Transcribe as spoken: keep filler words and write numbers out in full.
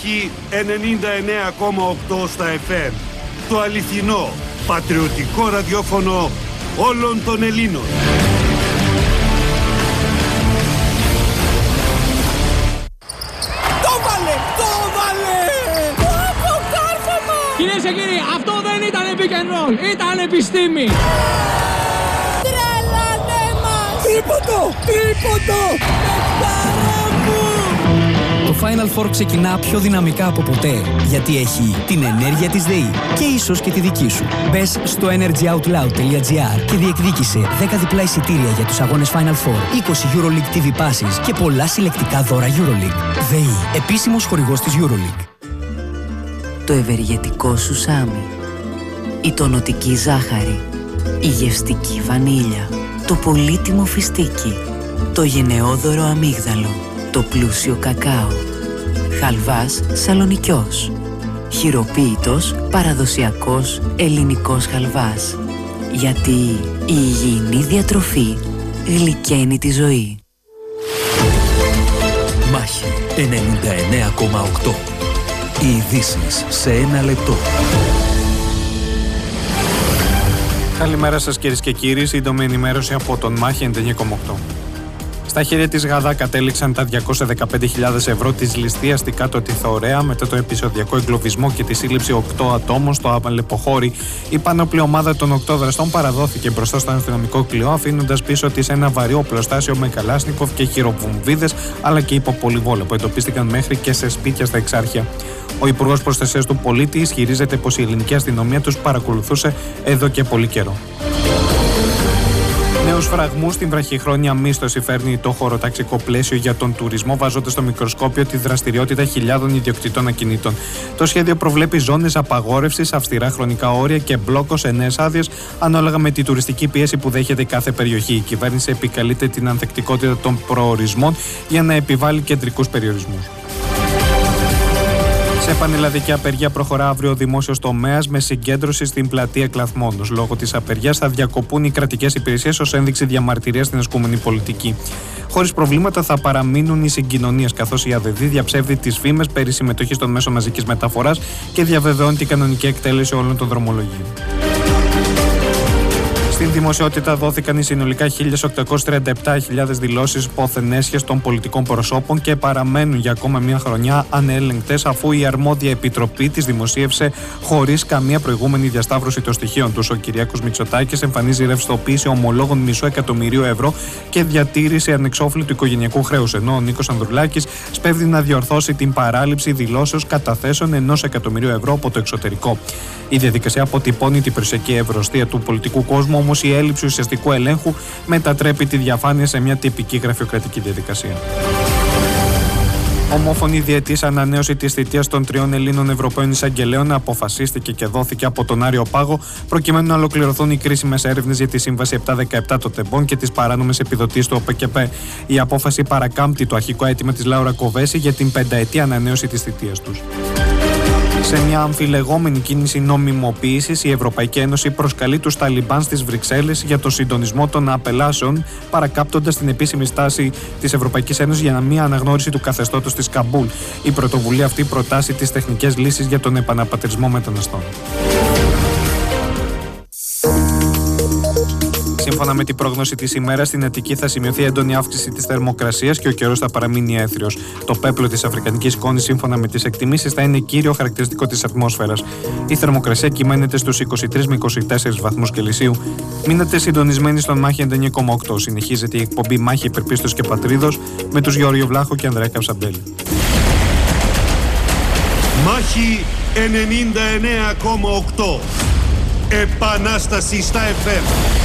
Μάχη ενενήντα εννέα κόμμα οκτώ στα εφ εμ. Το αληθινό, πατριωτικό ραδιόφωνο όλων των Ελλήνων. Το βάλε! Το βάλε! Από κάρφωμα! Κυρίες και κύριοι, αυτό δεν ήταν pick and roll, ήταν επιστήμη! Τρελάνε μας! Τρίποντο! Τρίποντο! Πεκτάρα μου! Το Final Four ξεκινά πιο δυναμικά από ποτέ, γιατί έχει την ενέργεια της ΔΕΗ και ίσως και τη δική σου. Μπες στο energyoutloud τελεία τζι άρ και διεκδίκησε δέκα διπλά εισιτήρια για τους αγώνες Final Four, είκοσι EuroLeague τι βι Passes και πολλά συλλεκτικά δώρα EuroLeague. ΔΕΗ, επίσημος χορηγός της EuroLeague. Το ευεργετικό σουσάμι, η τονωτική ζάχαρη, η γευστική βανίλια, το πολύτιμο φιστίκι, το γενναιόδωρο αμύγδαλο, το πλούσιο κακάο, χαλβάς σαλονικιός, χειροποίητος παραδοσιακός ελληνικός χαλβάς. Γιατί η υγιεινή διατροφή γλυκαίνει τη ζωή. Μάχη ενενήντα εννέα κόμμα οκτώ. Οι ειδήσεις σε ένα λεπτό. Καλημέρα σας κυρίες και κύριοι, σύντομη ενημέρωση από τον Μάχη ενενήντα εννέα κόμμα οκτώ. Στα χέρια της Γαδά κατέληξαν τα διακόσιες δεκαπέντε χιλιάδες ευρώ της ληστείας στην Κάτω Τιθωρέα μετά το επεισοδιακό εγκλωβισμό και τη σύλληψη οκτώ ατόμων στο Αλεποχώρι. Η πανόπλη ομάδα των οκτώ δραστών παραδόθηκε μπροστά στο αστυνομικό κλειό, αφήνοντας πίσω της ένα βαρύ οπλοστάσιο με καλάσνικοφ και χειροβομβίδες αλλά και υποπολιβόλα που εντοπίστηκαν μέχρι και σε σπίτια στα Εξάρχεια. Ο Υπουργός Προστασίας του Πολίτη ισχυρίζεται πως η ελληνική αστυνομία τους παρακολουθούσε εδώ και πολύ καιρό. Νέους φραγμούς στην βραχυχρόνια μίσθωση φέρνει το χωροταξικό πλαίσιο για τον τουρισμό, βάζοντας στο μικροσκόπιο τη δραστηριότητα χιλιάδων ιδιοκτητών ακινήτων. Το σχέδιο προβλέπει ζώνες απαγόρευσης, αυστηρά χρονικά όρια και μπλόκο σε νέες άδειες, ανάλογα με τη τουριστική πίεση που δέχεται κάθε περιοχή. Η κυβέρνηση επικαλείται την ανθεκτικότητα των προορισμών για να επιβάλλει κεντρικούς περιορισμούς. Σε πανελλαδική απεργία προχωρά αύριο ο δημόσιος τομέας με συγκέντρωση στην πλατεία Κλαθμόντος. Λόγω της απεργίας θα διακοπούν οι κρατικές υπηρεσίες ως ένδειξη διαμαρτυρίας στην ασκούμενη πολιτική. Χωρίς προβλήματα θα παραμείνουν οι συγκοινωνίες, καθώς η ΑΔΔ διαψεύδει τις φήμες περί συμμετοχής των μέσων μαζικής μεταφοράς και διαβεβαιώνει την κανονική εκτέλεση όλων των δρομολογίων. Στην δημοσιότητα δόθηκαν οι συνολικά χίλιες οκτακόσιες τριάντα επτά χιλιάδες δηλώσεις πόθεν έσχες των πολιτικών προσώπων και παραμένουν για ακόμα μια χρονιά ανέλεγκτες, αφού η αρμόδια επιτροπή τις δημοσίευσε χωρίς καμία προηγούμενη διασταύρωση των στοιχείων τους. Ο Κυριάκος Μητσοτάκης εμφανίζει ρευστοποίηση ομολόγων μισό εκατομμυρίου ευρώ και διατήρηση ανεξόφλητου οικογενειακού χρέους, ενώ ο Νίκος Ανδρουλάκης σπέβδει να διορθώσει την παράληψη δηλώσεως καταθέσεων ενός εκατομμυρίου ευρώ από το εξωτερικό. Η διαδικασία αποτυπώνει την περιουσιακή ευρωστία του πολιτικού κόσμου, όμως η έλλειψη ουσιαστικού ελέγχου μετατρέπει τη διαφάνεια σε μια τυπική γραφειοκρατική διαδικασία. Ομόφωνη διετής ανανέωση της θητείας των τριών Ελλήνων Ευρωπαίων εισαγγελέων αποφασίστηκε και δόθηκε από τον Άριο Πάγο, προκειμένου να ολοκληρωθούν οι κρίσιμες έρευνες για τη Σύμβαση επτακόσια δεκαεπτά των Τεμπών και τις παράνομες επιδοτήσεις του ΟΠΕΚΕΠΕ. Η απόφαση παρακάμπτει το αρχικό αίτημα της Λάουρα Κοβέση για την πενταετή ανανέωση της θητείας τους. Σε μια αμφιλεγόμενη κίνηση νομιμοποίησης, η Ευρωπαϊκή Ένωση προσκαλεί τους Ταλιμπάν στις Βρυξέλλες για το συντονισμό των απελάσεων, παρακάπτοντας την επίσημη στάση της Ευρωπαϊκής Ένωσης για μια αναγνώριση του καθεστώτος της Καμπούλ. Η πρωτοβουλία αυτή προτάσει τις τεχνικές λύσεις για τον επαναπατρισμό μεταναστών. Σύμφωνα με την πρόγνωση της ημέρας, στην Αττική θα σημειωθεί έντονη αύξηση της θερμοκρασίας και ο καιρός θα παραμείνει έθριος. Το πέπλο της αφρικανικής σκόνης, σύμφωνα με τις εκτιμήσεις, θα είναι κύριο χαρακτηριστικό της ατμόσφαιρας. Η θερμοκρασία κυμαίνεται στους είκοσι τρεις με είκοσι τέσσερις βαθμούς Κελσίου. Μείνετε συντονισμένοι στον Μάχη ενενήντα εννέα κόμμα οκτώ. Συνεχίζεται η εκπομπή Μάχη Υπερπίστος και Πατρίδος με τους Γεώργιο Βλάχο και Ανδρέα Καψαμπέλη. Μάχη ενενήντα εννέα κόμμα οκτώ. Επανάσταση στα εφ εμ.